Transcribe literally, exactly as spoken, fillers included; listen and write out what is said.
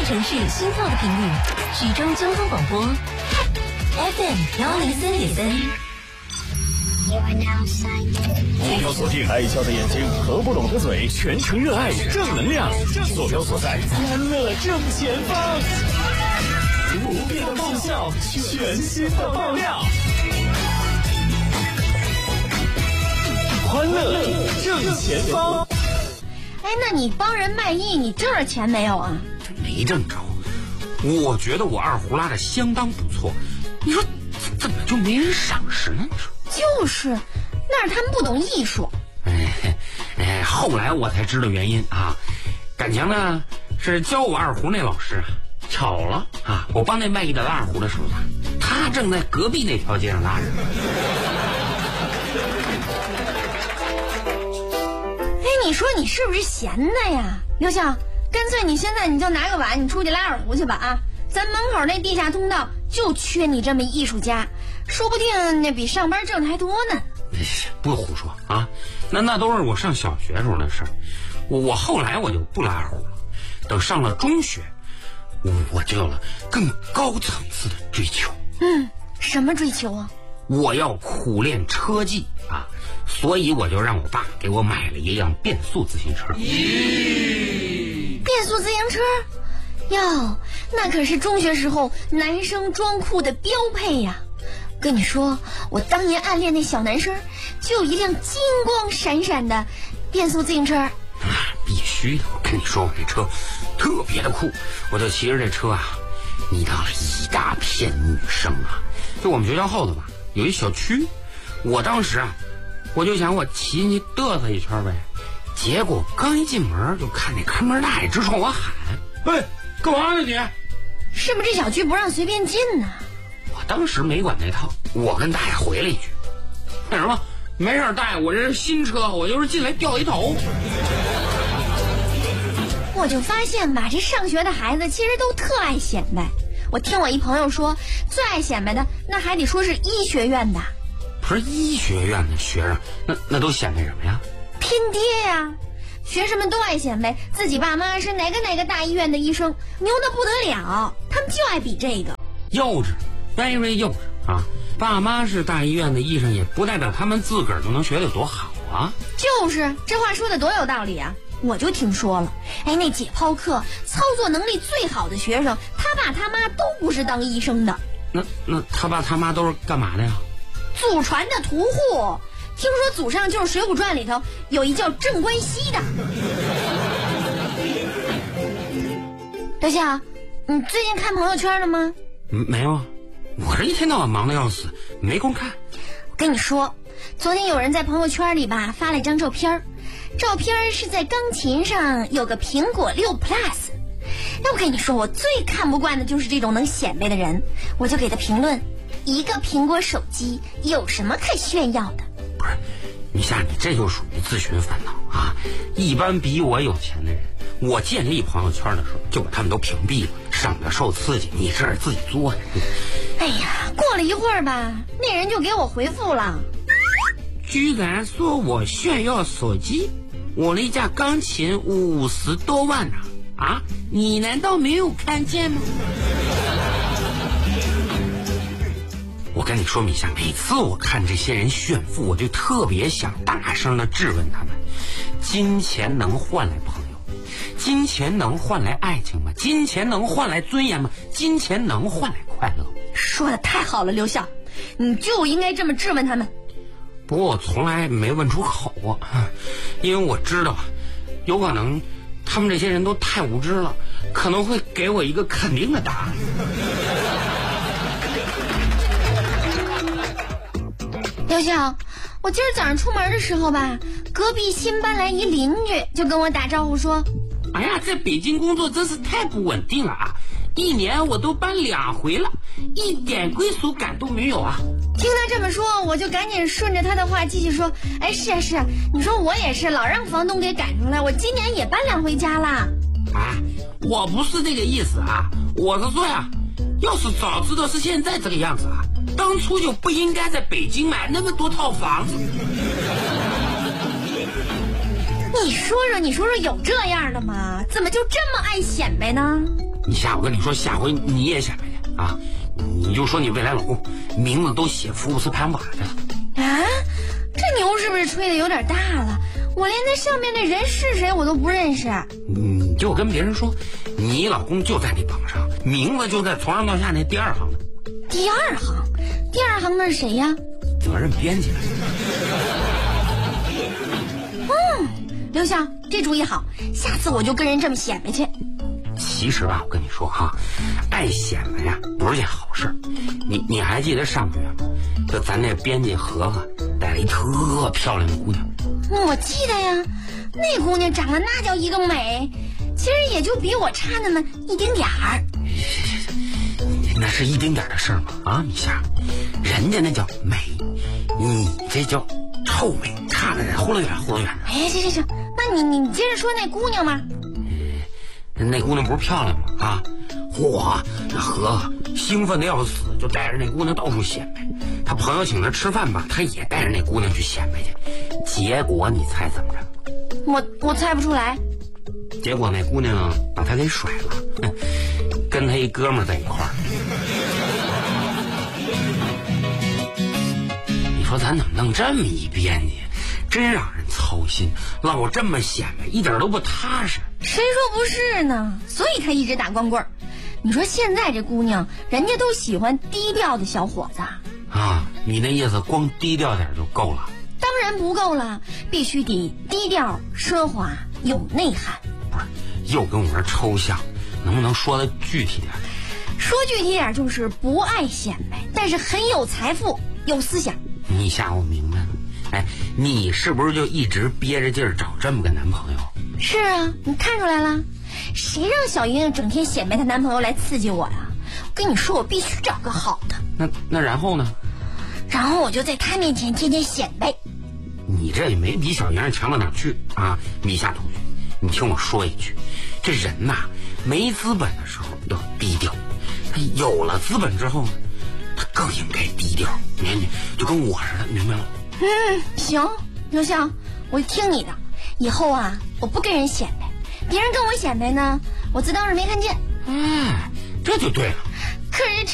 城市心跳的频率，徐州交通广播 F M 幺零三点三。 坐标锁定爱笑的眼睛和不懂的嘴，全程热爱正能量。坐标所在，欢乐正前方。不变的梦想，全新的爆料。欢乐正前方。 哎，那你帮人卖艺，你挣着钱没有啊？ 没挣着，我觉得我二胡拉的相当不错。你说怎么就没人赏识呢？你说就是，那是他们不懂艺术。 哎哎，后来我才知道原因啊，感情呢是教我二胡那老师啊，巧了啊，我帮那卖艺的拉二胡的时候，他正在隔壁那条街上拉着。 你说你是不是闲的呀，刘翔？干脆你现在你就拿个碗，你出去拉二胡去吧啊！咱门口那地下通道就缺你这么艺术家，说不定那比上班挣的还多呢。 不胡说啊，那那都是我上小学时候的事儿。我我后来我就不拉二胡了，等上了中学，我我就有了更高层次的追求。 嗯，什么追求啊？ 我要苦练车技啊，所以我就让我爸给我买了一辆变速自行车。 咦，变速自行车哟，那可是中学时候男生装酷的标配呀。跟你说，我当年暗恋那小男生就有一辆金光闪闪的变速自行车。 啊，必须的！我跟你说，我这车特别的酷，我就骑着这车啊，迷到了一大片女生啊。就我们学校后头吧，有一小区，我当时啊，我就想我骑进去嘚瑟一圈呗。结果刚一进门，就看那看门大爷直冲我喊：“喂，干嘛呢你？ 是不是这小区不让随便进呢？” 我当时没管那套，我跟大爷回了一句：“干什么？没事，大爷，我这是新车，我就是进来掉一头。” 我就发现吧，这上学的孩子其实都特爱显摆。我听我一朋友说，最爱显摆的那还得说是医学院的。 不是医学院的学生，那那都显摆什么呀？ 拼爹呀！学生们都爱显摆自己爸妈是哪个哪个大医院的医生，牛的不得了，他们就爱比这个。 幼稚 very 幼稚啊！爸妈是大医院的医生，也不代表他们自个儿就能学得有多好啊。 就是这话说的多有道理啊！我就听说了，哎，那解剖课操作能力最好的学生，他爸他妈都不是当医生的。 那那他爸他妈都是干嘛的呀？ 祖传的屠户。听说祖上就是《水浒传》里头有一叫镇关西的。刘翔，你最近看朋友圈了吗？ 没有啊，我这一天到晚忙得要死，没空看。 我跟你说，昨天有人在朋友圈里吧发了一张照片，照片是在钢琴上有个苹果六 Plus。那我跟你说，我最看不惯的就是这种能显摆的人，我就给他评论：一个苹果手机有什么可炫耀的？ 不是，你像你这就属于自寻烦恼啊！一般比我有钱的人，我建立朋友圈的时候就把他们都屏蔽了，省得受刺激。你这是自己作的。 哎呀，过了一会儿吧，那人就给我回复了， 居然说我炫耀手机，我那架钢琴五十多万呢、啊！啊，你难道没有看见吗？我跟你说，米夏，每次我看这些人炫富，我就特别想大声的质问他们：金钱能换来朋友？金钱能换来爱情吗？金钱能换来尊严吗？金钱能换来快乐吗？ 说的太好了，刘笑，你就应该这么质问他们。 不过我从来没问出口过，因为我知道，有可能他们这些人都太无知了，可能会给我一个肯定的答案。 刘笑，我今儿早上出门的时候吧，隔壁新搬来一邻居就跟我打招呼说：“ 哎呀，在北京工作真是太不稳定了啊！一年我都搬两回了，一点归属感都没有啊！” 听他这么说，我就赶紧顺着他的话继续说：“哎，是啊是啊，你说我也是，老让房东给赶出来，我今年也搬两回家啦。” 啊，我不是这个意思啊，我是说呀，要是早知道是现在这个样子啊，当初就不应该在北京买那么多套房子。 你说说，你说说，有这样的吗？怎么就这么爱显摆呢？ 你下我跟你说，下回你也显摆去啊！你就说你未来老公名字都写福布斯排行榜上去了啊！这牛是不是吹的有点大了？我连那上面那人是谁我都不认识。 你就跟别人说，你老公就在那榜上，名字就在从上到下那第二行的。 第二行？第二行那是谁呀？ 责任编辑。 嗯，刘翔，这主意好，下次我就跟人这么显摆去。 其实吧，我跟你说哈，爱显摆呀不是件好事。你你还记得上个月吗？就咱那编辑盒子带了一特漂亮的姑娘。 我记得呀，那姑娘长得那叫一个美，其实也就比我差那么一丁点儿。 那是一丁点的事儿吗？啊，米夏，人家那叫美，你这叫臭美，差得忽悠远忽悠远的。 哎，行行行，那你你接着说那姑娘嘛。 那姑娘不是漂亮吗？啊，嚯，那盒子兴奋的要死，就带着那姑娘到处显摆。他朋友请他吃饭吧，他也带着那姑娘去显摆去。结果你猜怎么着？ 我我猜不出来。 结果那姑娘把他给甩了，跟他一哥们儿在一块儿。你说咱怎么弄这么一编辑？真让人操心，老这么显摆，一点都不踏实。 谁说不是呢？所以他一直打光棍儿。你说现在这姑娘，人家都喜欢低调的小伙子啊！你那意思光低调点就够了？ 当然不够了，必须得低调、奢华、有内涵。 不是，又跟我这抽象，能不能说的具体点？ 说具体点就是不爱显摆，但是很有财富、有思想。 你下我明白了。哎，你是不是就一直憋着劲儿找这么个男朋友？ 是啊，你看出来了？谁让小莹莹整天显摆她男朋友来刺激我呀？我跟你说，我必须找个好的。 那那然后呢？ 然后我就在他面前天天显摆。 你这也没比小莹莹强到哪儿去啊，米夏同学，你听我说一句，这人呐，没资本的时候要低调，他有了资本之后呢，他更应该低调。你看，你就跟我似的，明白吗？ 嗯，行，刘翔，我听你的。以后啊，我不跟人显摆，别人跟我显摆呢，我自当是没看见。 哎，这就对了。 可是